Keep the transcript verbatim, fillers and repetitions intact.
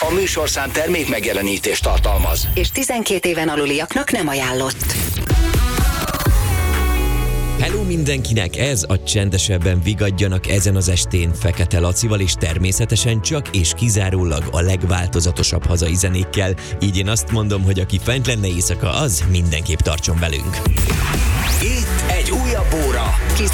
A műsorszám termék megjelenítést tartalmaz. És tizenkét éven aluliaknak nem ajánlott. Hello mindenkinek, ez a Csendesebben vigadjanak ezen az estén Fekete Lacival, és természetesen csak és kizárólag a legváltozatosabb hazai zenékkel. Így én azt mondom, hogy aki fent lenne éjszaka, az mindenképp tartson velünk. Itt egy újabb óra.